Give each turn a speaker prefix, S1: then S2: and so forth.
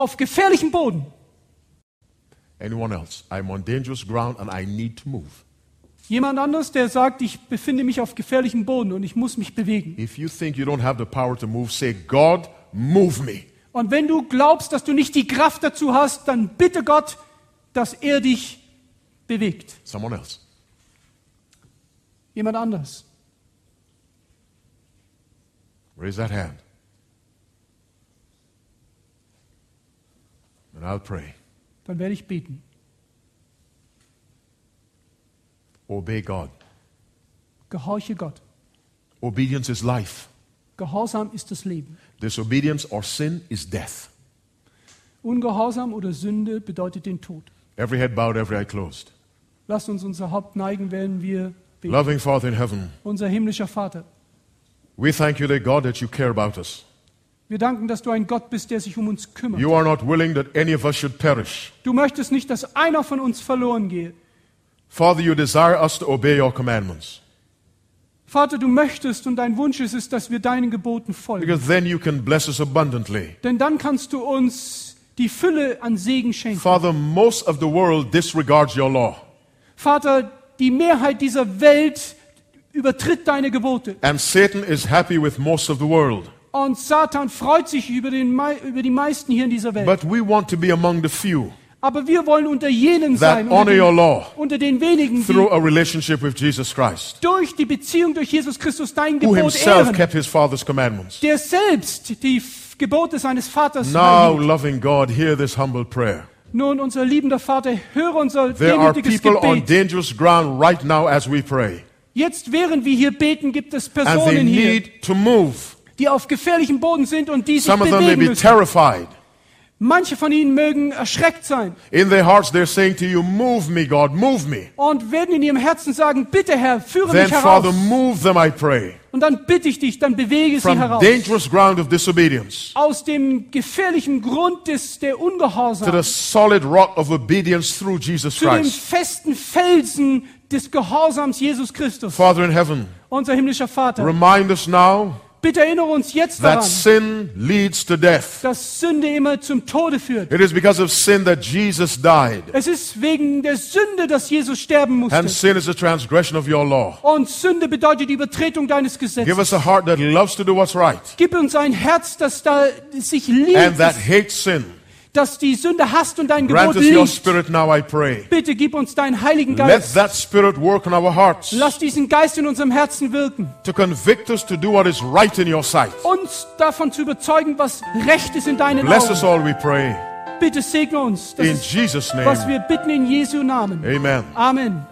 S1: auf gefährlichem Boden.
S2: Anyone else? I'm on dangerous ground and I need to move.
S1: Jemand anderes, der sagt, ich befinde mich auf gefährlichem Boden und ich muss mich bewegen.
S2: If you think you don't have the power to move, say, God, move me.
S1: Und wenn du glaubst, dass du nicht die Kraft dazu hast, dann bitte Gott, dass er dich bewegt.
S2: Someone else.
S1: Jemand anderes.
S2: Raise that hand. And I'll pray.
S1: Dann werde ich beten.
S2: Obey God.
S1: Gehorche Gott.
S2: Obedience is life.
S1: Gehorsam ist das Leben.
S2: Disobedience or sin is death.
S1: Ungehorsam oder Sünde bedeutet den Tod.
S2: Every head bowed, every eye closed.
S1: Lasst uns unser Haupt neigen, während wir beten.
S2: Loving Father in heaven,
S1: Unser himmlischer Vater,
S2: we thank you, dear God, that you care about us.
S1: wir danken, dass du ein Gott bist, der sich um uns kümmert.
S2: You are not willing that any of us should perish.
S1: Du möchtest nicht, dass einer von uns verloren gehe.
S2: Father, you desire us to obey your commandments,
S1: Vater, du möchtest und dein Wunsch ist es, dass wir deinen Geboten folgen.
S2: because then you can bless us abundantly.
S1: Denn dann kannst du uns die Fülle an Segen schenken.
S2: Father, most of the world disregards your law,
S1: Vater, die Mehrheit dieser Welt übertritt deine Gebote.
S2: and Satan is happy with most of the world.
S1: Und Satan freut sich über die meisten hier in dieser Welt.
S2: But we want to be among the few
S1: Aber wir wollen unter jenen
S2: that
S1: sein,
S2: honor your law
S1: unter den wenigen,
S2: through
S1: die
S2: a relationship with Jesus Christ,
S1: durch die Beziehung durch Jesus Christus dein
S2: who
S1: Gebot
S2: himself
S1: ehren,
S2: kept his Father's commandments.
S1: der selbst die Gebote seines Vaters
S2: Now,
S1: hält.
S2: loving God, hear this humble prayer.
S1: Nun, unser liebender Vater, höre unser
S2: There are
S1: demütiges
S2: people on
S1: Gebet.
S2: dangerous ground right now as we pray,
S1: Jetzt, während wir hier beten, gibt es
S2: and they
S1: Personen hier,
S2: need to move.
S1: die auf gefährlichem Boden sind und die sich
S2: Some of them may
S1: bewegen
S2: be
S1: müssen.
S2: terrified.
S1: Manche von ihnen mögen erschreckt sein
S2: In their hearts, they're saying to you, move me, God, move me.
S1: und werden in ihrem Herzen sagen, bitte Herr, führe
S2: Then,
S1: mich heraus.
S2: Father, move them, I pray,
S1: Und dann bitte ich dich, dann bewege sie
S2: from
S1: heraus.
S2: dangerous ground of disobedience
S1: Aus dem gefährlichen Grund der
S2: to
S1: Ungehorsams
S2: the solid rock of obedience through Jesus
S1: zu dem
S2: Christ.
S1: festen Felsen des Gehorsams Jesus Christus.
S2: Father in heaven,
S1: Unser himmlischer Vater,
S2: remind us now
S1: bitte erinnere uns jetzt
S2: that
S1: daran,
S2: sin leads to death.
S1: dass Sünde immer zum Tode führt.
S2: It is because of sin that Jesus died.
S1: Es ist wegen der Sünde, dass Jesus sterben
S2: And
S1: musste.
S2: sin is a transgression of your law.
S1: Und Sünde bedeutet die Übertretung deines
S2: Give
S1: Gesetzes.
S2: us a heart that loves to do what's right
S1: Gib uns ein Herz, das da sich
S2: and
S1: liebt,
S2: that hates sin.
S1: das die Sünde hasst und dein
S2: Grant
S1: Gebot
S2: us your
S1: liebt.
S2: spirit now, I pray.
S1: Bitte gib uns deinen Heiligen
S2: Let
S1: Geist.
S2: that spirit work in our hearts
S1: Lass diesen Geist in unserem Herzen wirken.
S2: to convict us to do what is right in your sight.
S1: Uns davon zu überzeugen, was recht ist in deinen
S2: Bless us
S1: Augen.
S2: all, we pray.
S1: Bitte segne uns. Das
S2: In
S1: ist,
S2: Jesus'
S1: was
S2: name,
S1: wir bitten in Jesu Namen.
S2: amen.
S1: Amen.